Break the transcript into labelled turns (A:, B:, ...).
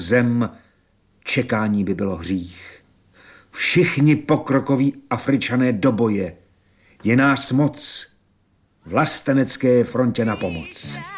A: zem, čekání by bylo hřích. Všichni pokrokoví Afričané do boje. Je nás moc, vlastenecké frontě na pomoc.